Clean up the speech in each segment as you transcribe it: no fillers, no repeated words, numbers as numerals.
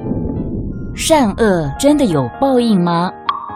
善恶真的有报应吗？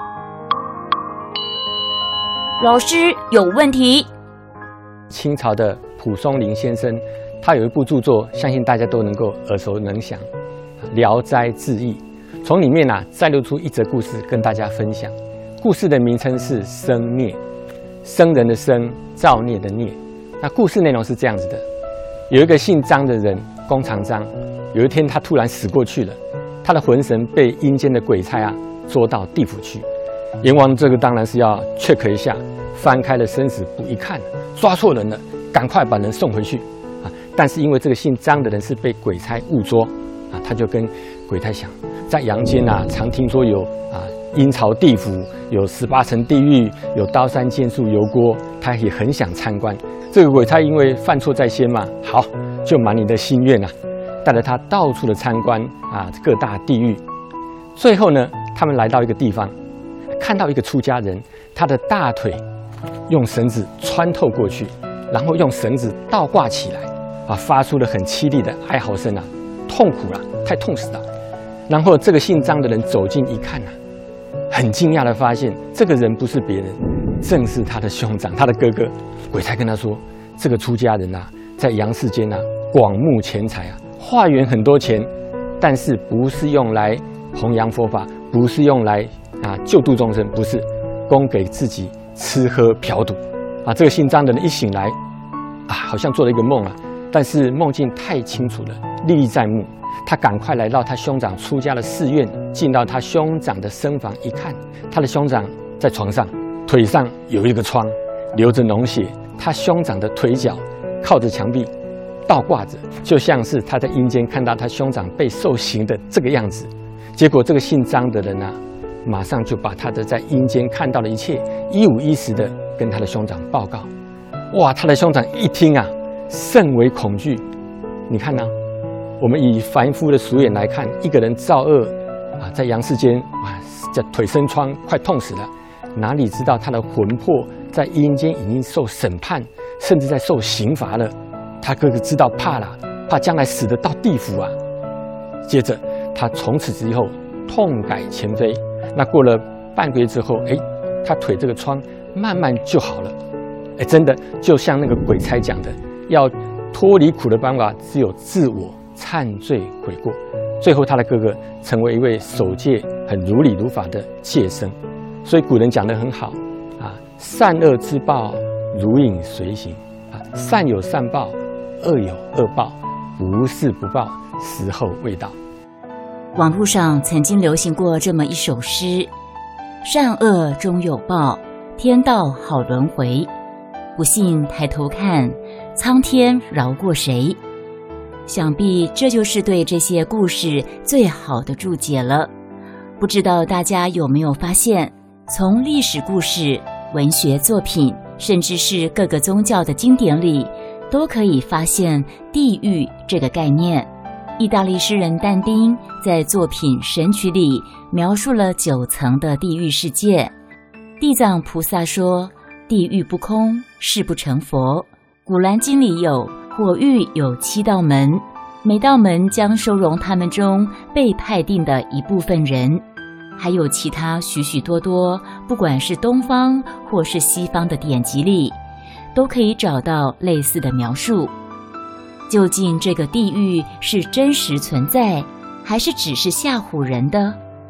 老师有问题。 清朝的蒲松龄先生，他有一部著作，相信大家都能够耳熟能详，《聊斋志异》。从里面摘录出一则故事跟大家分享。故事的名称是生孽，生人的生，造孽的孽。那故事内容是这样子的：有一个姓张的人，弓长张，有一天他突然死过去了，他的魂神被阴间的鬼差捉到地府去。阎王这个当然是要 check 一下，翻开了生死簿一看，抓错人了，赶快把人送回去但是因为这个姓张的人是被鬼差误捉他就跟鬼差想，在阳间常听说有阴曹地府，有18层地狱，有刀山剑树油锅，他也很想参观。这个鬼差因为犯错在先嘛，好，就满你的心愿带着他到处的参观各大地狱。最后呢，他们来到一个地方，看到一个出家人，他的大腿用绳子穿透过去，然后用绳子倒挂起来发出了很凄厉的哀嚎声痛苦太痛死了。然后这个姓张的人走近一看很惊讶的发现，这个人不是别人，正是他的兄长，他的哥哥。鬼差跟他说，这个出家人在阳世间广募钱财化缘很多钱，但是不是用来弘扬佛法，不是用来救度众生，不是供给自己吃喝嫖赌这个姓张的人一醒来好像做了一个梦但是梦境太清楚了，历历在目。他赶快来到他兄长出家的寺院，进到他兄长的僧房一看，他的兄长在床上，腿上有一个疮，流着脓血，他兄长的腿脚靠着墙壁倒挂着，就像是他在阴间看到他兄长被受刑的这个样子。结果这个姓张的人马上就把他的在阴间看到的一切一五一十的跟他的兄长报告。哇，他的兄长一听甚为恐惧。你看我们以凡夫的俗眼来看，一个人造恶在阳世间这腿生疮，快痛死了，哪里知道他的魂魄在阴间已经受审判，甚至在受刑罚了。他哥哥知道怕了，怕将来死得到地府接着他从此之后痛改前非。那过了半个月之后，他腿这个疮慢慢就好了。真的就像那个鬼差讲的，要脱离苦的办法只有自我忏罪悔过。最后他的哥哥成为一位守戒很如理如法的戒僧。所以古人讲得很好善恶之报如影随形善有善报，恶有恶报，不是不报，时候未到。 网络上曾经流行过这么一首诗：善恶终有报，天道好轮回，不信抬头看，苍天饶过谁。想必这就是对这些故事最好的注解了。不知道大家有没有发现，从历史故事、文学作品，甚至是各个宗教的经典里，都可以发现地狱这个概念。意大利诗人但丁在作品《神曲》里描述了9层的地狱世界。地藏菩萨说，地狱不空，誓不成佛。古兰经里有火狱有7道门，每道门将收容他们中被派定的一部分人。还有其他许许多多，不管是东方或是西方的典籍里，都可以找到类似的描述。究竟这个地狱是真实存在，还是只是吓唬人的？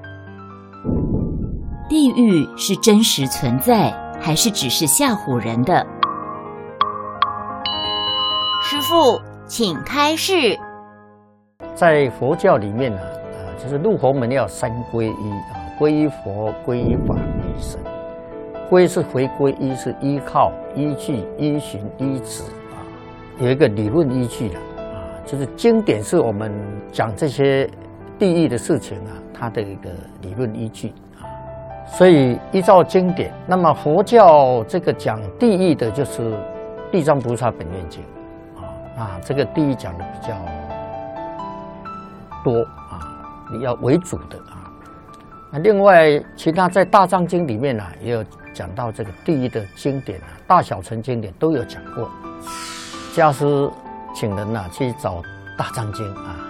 地狱是真实存在，还是只是吓唬人的？师父，请开示。 在佛教里面就是入佛门要3皈依皈依佛、皈依法、皈依僧。皈是回归，依是依靠、依据、依循、依止有一个理论依据的就是经典是我们讲这些地狱的事情它的一个理论依据所以依照经典，那么佛教这个讲地狱的就是《地藏菩萨本愿经》这个地狱讲的比较多你要为主的另外其他在大藏经里面也有讲到这个地狱的经典大小乘经典都有讲过。家师请人去找大藏经